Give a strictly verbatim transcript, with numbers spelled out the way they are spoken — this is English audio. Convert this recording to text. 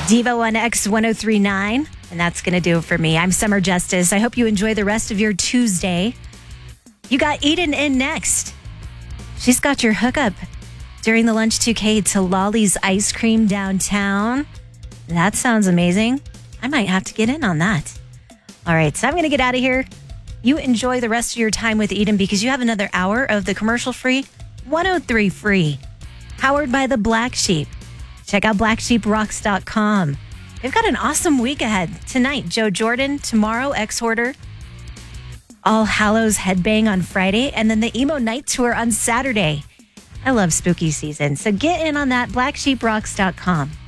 Devo on X ten thirty-nine. And that's going to do it for me. I'm Summer Justice. I hope you enjoy the rest of your Tuesday. You got Eden in next. She's got your hookup during the Lunch two K to Lolly's Ice Cream downtown. That sounds amazing. I might have to get in on that. All right, so I'm going to get out of here. You enjoy the rest of your time with Eden because you have another hour of the commercial-free one oh three Free, powered by the Black Sheep. Check out black sheep rocks dot com. They've got an awesome week ahead. Tonight, Joe Jordan. Tomorrow, X-Hoarder. All Hallows Headbang on Friday. And then the Emo Night Tour on Saturday. I love spooky season. So get in on that, black sheep rocks dot com.